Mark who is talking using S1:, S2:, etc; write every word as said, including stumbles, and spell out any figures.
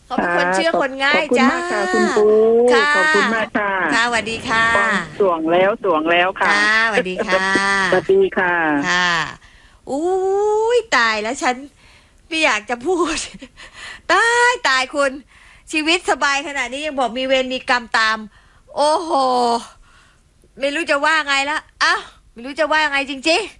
S1: เขาเป็นคนเชื่อคนง่ายจ้า
S2: ขอบคุณมากค่ะคุณปูขอบคุณมากค่ะ
S1: ค่ะสวัสดีค่ะ
S2: สวงแล้วสวงแล้วค่ะ
S1: ค่ะสวัสดีค่ะ
S2: สวัสดีค่ะ
S1: ค่ะอุ้ยตายแล้วฉันไม่อยากจะพูดตายตายคุณชีวิตสบายขนาดนี้ยังบอกมีเวรมีกรรมตามโอ้โหไม่รู้จะว่าไงละอ้าวไม่รู้จะว่าไงจริงๆ